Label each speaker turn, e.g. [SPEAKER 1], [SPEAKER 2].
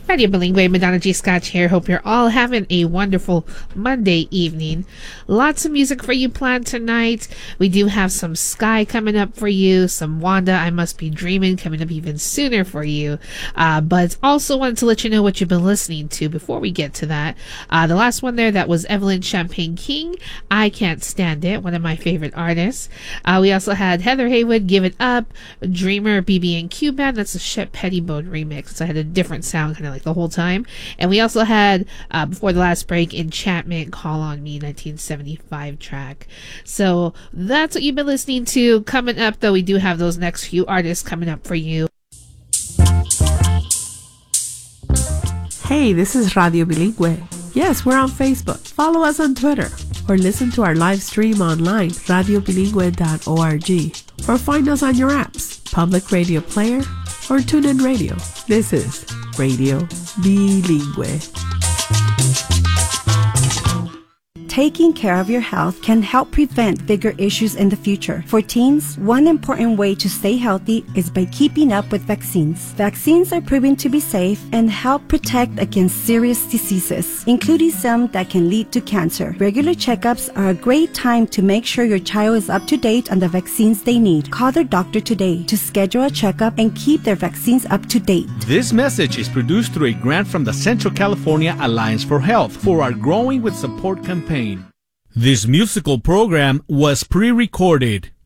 [SPEAKER 1] Radio Bilingüe, Madonna G. Scotch here. Hope you're all having a wonderful Monday evening. Lots of music for you planned tonight. We do have some Sky coming up for you, some Wanda, I Must Be Dreaming coming up even sooner for you. But also wanted to let you know what you've been listening to before we get to that. The last one there, that was Evelyn Champagne King, I Can't Stand It, one of my favorite artists. We also had Heather Haywood, Give It Up, Dreamer, BB&Q Band, that's a Shep Pettibone remix, so I had a different sound kind of like the whole time. And we also had, before the last break, Enchantment, Call on Me, 1975 track. So that's what you've been listening to. Coming up, though, we do have those next few artists coming up for you.
[SPEAKER 2] Hey, this is Radio Bilingüe. Yes, we're on Facebook. Follow us on Twitter or listen to our live stream online, radiobilingüe.org, or find us on your apps, Public Radio Player or TuneIn Radio. This is Radio Bilingüe.
[SPEAKER 3] Taking care of your health can help prevent bigger issues in the future. For teens, one important way to stay healthy is by keeping up with vaccines. Vaccines are proven to be safe and help protect against serious diseases, including some that can lead to cancer. Regular checkups are a great time to make sure your child is up to date on the vaccines they need. Call their doctor today to schedule a checkup and keep their vaccines up to date.
[SPEAKER 4] This message is produced through a grant from the Central California Alliance for Health for our Growing with Support campaign. This musical program was pre-recorded.